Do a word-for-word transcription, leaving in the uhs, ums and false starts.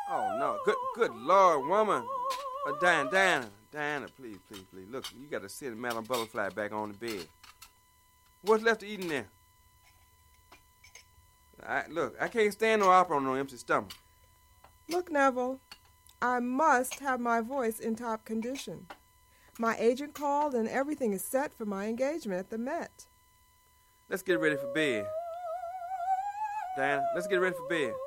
Oh, no. Good good Lord, woman. Uh, Diana, Diana, Diana, please, please, please. Look, you got to send Madam Butterfly back on the bed. What's left to eat in there? I, look, I can't stand no opera on no empty stomach. Look, Neville, I must have my voice in top condition. My agent called and everything is set for my engagement at the Met. Let's get ready for bed. Diana, let's get ready for bed.